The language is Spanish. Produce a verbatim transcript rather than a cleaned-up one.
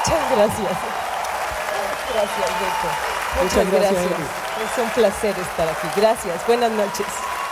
Muchas gracias. Gracias, Beto. Muchas, Muchas gracias, gracias. Eli. Es un placer estar aquí. Gracias. Buenas noches.